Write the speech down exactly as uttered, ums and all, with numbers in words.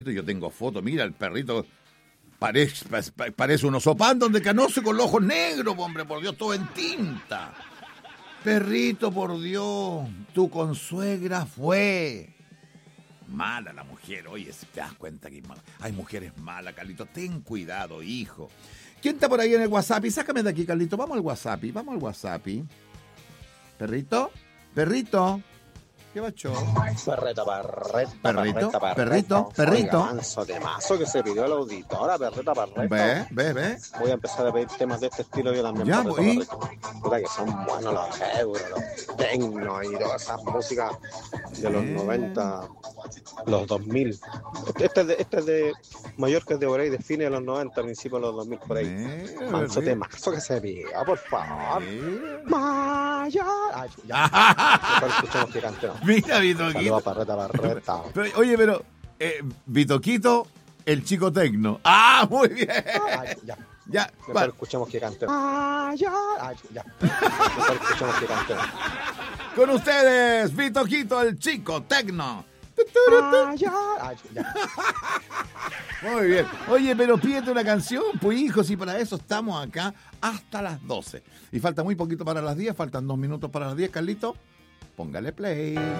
Yo tengo fotos, mira, el perrito parece, parece un oso panda de canoso con los ojos negros, hombre, por Dios, todo en tinta. Perrito, por Dios, tu consuegra fue mala la mujer. Oye, si te das cuenta que hay mujeres malas, Carlito, ten cuidado, hijo. ¿Quién está por ahí en el WhatsApp? Sácame de aquí, Carlito, vamos al WhatsApp, vamos al WhatsApp. Perrito, perrito. ¿Qué bacho? Perreta, perreta, perrito, perreta, perreta. perrito, perrito. Oiga, manso temazo que se pidió la auditora, perreta, perreta. Ve, ve, ve. Voy a empezar a pedir temas de este estilo yo también. Ya, perreta, voy. perreta. Puta que son buenos los euros, los tecno y todas esas músicas de los Eh. noventa, los dos mil. Este, este, es de, este es de Mallorca, es de por ahí, de fines de los noventa, principios de los dos mil, por ahí. Mira, Manso mira. temazo que se pidió, por favor. Mira. Mayor. Ay, ya. Mejor escuchamos que cante, ¿no? Mira, Vitoquito. Saludos, perreta, perreta. Pero, oye, pero, eh, Vitoquito, el chico tecno. ¡Ah, muy bien! Ay, ya. Ya, Mejor va. escuchemos que cante. Ay, ya. Mejor escuchemos que cante. Con ustedes, Vitoquito, el chico tecno. Ay, ya. Muy bien. Oye, pero pídete una canción, pues hijo, si para eso estamos acá hasta las doce. Y falta muy poquito para las diez, faltan dos minutos para las diez, Carlito. Póngale play.